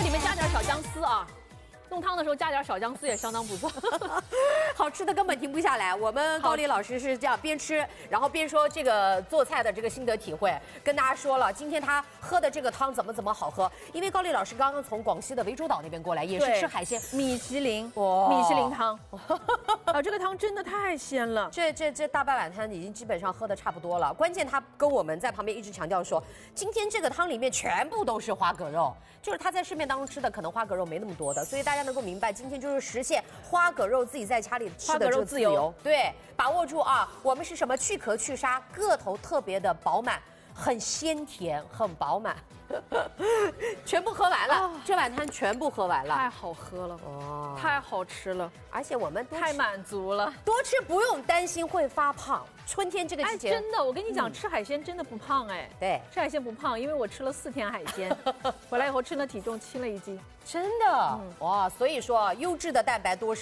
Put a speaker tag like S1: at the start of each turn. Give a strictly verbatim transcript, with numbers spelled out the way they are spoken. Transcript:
S1: 里面加点小姜丝啊。 弄汤的时候加点小姜丝也相当不错，
S2: 好吃的根本停不下来。我们高丽老师是这样边吃，然后边说这个做菜的这个心得体会，跟大家说了今天他喝的这个汤怎么怎么好喝。因为高丽老师刚刚从广西的涠洲岛那边过来，也是吃海鲜，
S1: 米其林，
S2: 哇
S1: 米其林汤，啊，这个汤真的太鲜了。
S2: 这这这大半碗汤已经基本上喝的差不多了。关键他跟我们在旁边一直强调说，今天这个汤里面全部都是花蛤肉，就是他在市面当中吃的可能花蛤肉没那么多的，所以大家。 大家能够明白，今天就是实现花蛤肉自己在家里吃的这个自由。对，把握住啊！我们是什么？去壳去沙，个头特别的饱满，很鲜甜，很饱满，全部喝完了，哦、这碗汤全部喝完了，
S1: 太好喝了，哦，太好吃了，
S2: 而且我们
S1: 太满足了，
S2: 多吃不用担心会发胖。春天这个季节，
S1: 哎，真的，我跟你讲，嗯、吃海鲜真的不胖哎。
S2: 对，
S1: 吃海鲜不胖，因为我吃了四天海鲜，回来以后称了体重，轻了一斤。
S2: 真的、嗯、哇，所以说优质的蛋白多食。